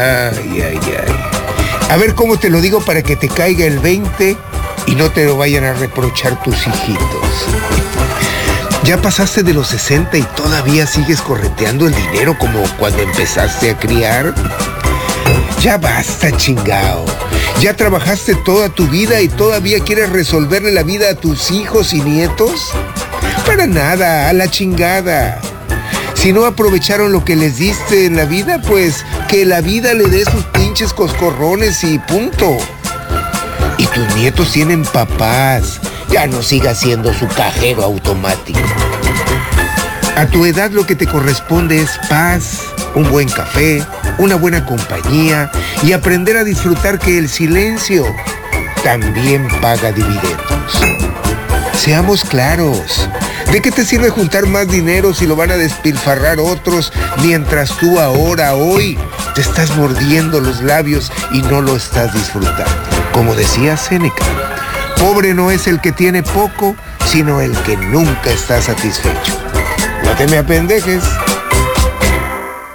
Ay, ay, ay. A ver cómo te lo digo para que te caiga el 20 y no te lo vayan a reprochar tus hijitos. Ya pasaste de los 60 y todavía sigues correteando el dinero como cuando empezaste a criar. Ya basta, chingao. Ya trabajaste toda tu vida y todavía quieres resolverle la vida a tus hijos y nietos. Para nada, a la chingada. Si no aprovecharon lo que les diste en la vida, pues que la vida le dé sus pinches coscorrones y punto. Y tus nietos tienen papás. Ya no sigas siendo su cajero automático. A tu edad lo que te corresponde es paz, un buen café, una buena compañía y aprender a disfrutar que el silencio también paga dividendos. Seamos claros. ¿De qué te sirve juntar más dinero si lo van a despilfarrar otros mientras tú ahora, hoy, te estás mordiendo los labios y no lo estás disfrutando? Como decía Séneca, pobre no es el que tiene poco, sino el que nunca está satisfecho. No te me apendejes.